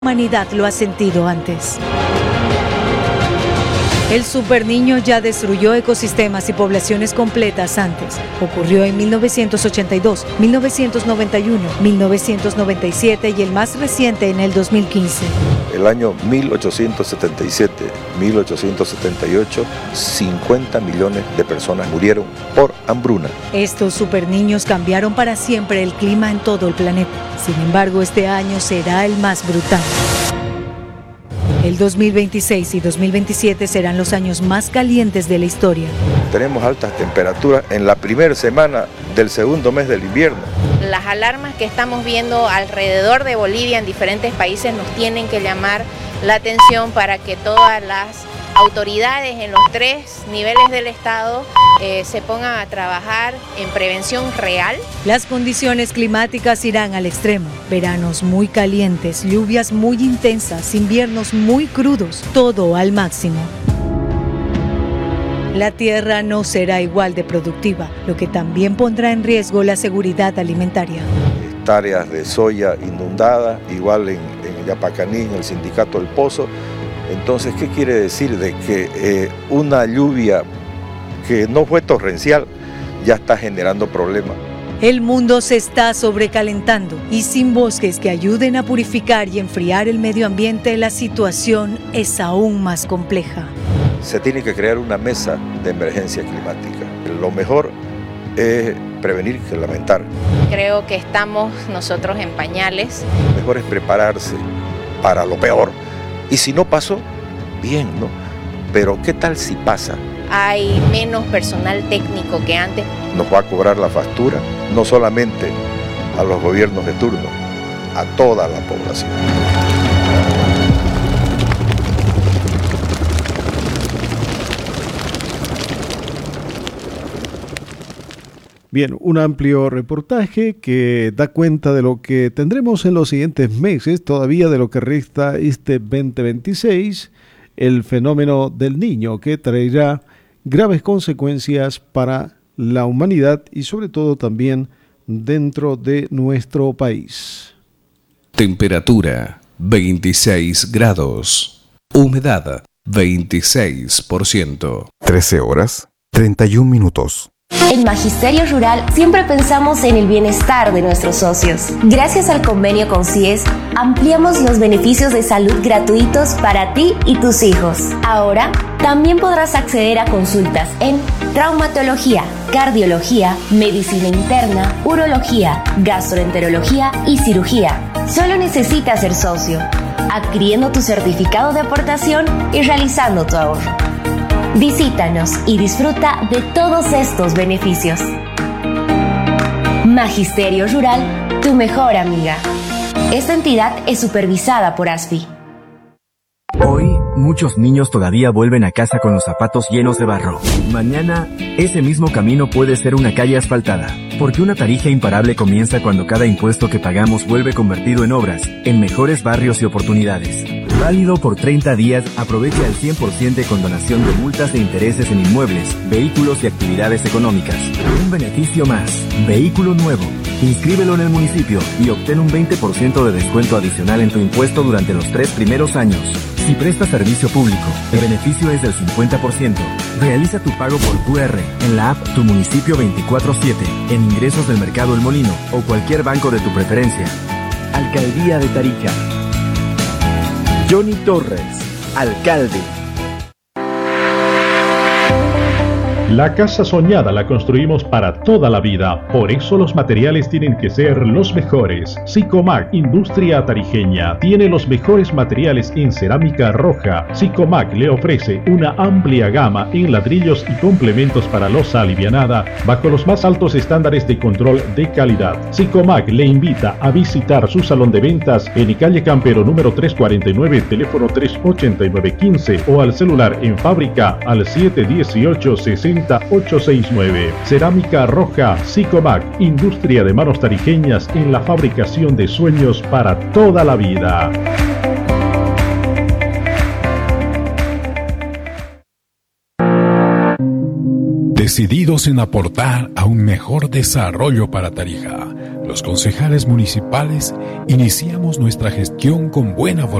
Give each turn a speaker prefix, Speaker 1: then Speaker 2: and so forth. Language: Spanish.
Speaker 1: La humanidad lo ha sentido antes. El superniño ya destruyó ecosistemas y poblaciones completas antes. Ocurrió en 1982, 1991, 1997 y el más reciente en el 2015.
Speaker 2: El año 1877, 1878, 50 millones de personas murieron por hambruna.
Speaker 1: Estos superniños cambiaron para siempre el clima en todo el planeta. Sin embargo, este año será el más brutal. El 2026 y 2027 serán los años más calientes de la historia.
Speaker 2: Tenemos altas temperaturas en la primera semana del segundo mes del invierno.
Speaker 3: Las alarmas que estamos viendo alrededor de Bolivia en diferentes países nos tienen que llamar la atención para que todas las autoridades en los 3 niveles del Estado se pongan a trabajar en prevención real.
Speaker 1: Las condiciones climáticas irán al extremo. Veranos muy calientes, lluvias muy intensas, inviernos muy crudos, todo al máximo. La tierra no será igual de productiva, lo que también pondrá en riesgo la seguridad alimentaria.
Speaker 2: Hectáreas de soya inundadas, igual en Yapacaní, en el sindicato del Pozo. Entonces, ¿qué quiere decir? De que una lluvia que no fue torrencial ya está generando problemas.
Speaker 1: El mundo se está sobrecalentando y sin bosques que ayuden a purificar y enfriar el medio ambiente, la situación es aún más compleja.
Speaker 2: Se tiene que crear una mesa de emergencia climática. Lo mejor es prevenir que lamentar.
Speaker 3: Creo que estamos nosotros en pañales.
Speaker 2: Lo mejor es prepararse para lo peor. Y si no pasó, bien, ¿no? Pero ¿qué tal si pasa?
Speaker 3: Hay menos personal técnico que antes.
Speaker 2: Nos va a cobrar la factura, no solamente a los gobiernos de turno, a toda la población.
Speaker 4: Bien, un amplio reportaje que da cuenta de lo que tendremos en los siguientes meses, todavía de lo que resta este 2026, el fenómeno del Niño, que traerá graves consecuencias para la humanidad y sobre todo también dentro de nuestro país.
Speaker 5: Temperatura 26 grados. Humedad 26%.
Speaker 6: 13 horas 31 minutos.
Speaker 7: En Magisterio Rural siempre pensamos en el bienestar de nuestros socios. Gracias al convenio con CIES, ampliamos los beneficios de salud gratuitos para ti y tus hijos. Ahora, también podrás acceder a consultas en traumatología, cardiología, medicina interna, urología, gastroenterología y cirugía. Solo necesitas ser socio, adquiriendo tu certificado de aportación y realizando tu ahorro. Visítanos y disfruta de todos estos beneficios. Magisterio Rural, tu mejor amiga. Esta entidad es supervisada por ASFI.
Speaker 8: Hoy, muchos niños todavía vuelven a casa con los zapatos llenos de barro. Mañana, ese mismo camino puede ser una calle asfaltada, porque una tarija imparable comienza cuando cada impuesto que pagamos vuelve convertido en obras, en mejores barrios y oportunidades. Válido por 30 días, aprovecha el 100% de condonación de multas e intereses en inmuebles, vehículos y actividades económicas. Un beneficio más. Vehículo nuevo. Inscríbelo en el municipio y obtén un 20% de descuento adicional en tu impuesto durante los 3 primeros años. Si prestas servicio público, el beneficio es del 50%. Realiza tu pago por QR en la app Tu Municipio 24/7, en ingresos del Mercado El Molino o cualquier banco de tu preferencia. Alcaldía de Tarija. Johnny Torres, alcalde.
Speaker 9: La casa soñada la construimos para toda la vida, por eso los materiales tienen que ser los mejores. Sicomac, industria tarijeña, tiene los mejores materiales en cerámica roja. Sicomac le ofrece una amplia gama en ladrillos y complementos para losa alivianada, bajo los más altos estándares de control de calidad. Sicomac le invita a visitar su salón de ventas en calle Campero número 349, teléfono 38915 o al celular en fábrica al 718-60869. Cerámica roja Sicomac, industria de manos tarijeñas en la fabricación de sueños para toda la vida.
Speaker 10: decididos en aportar a un mejor desarrollo para Tarija, los concejales municipales iniciamos nuestra gestión con buena voluntad.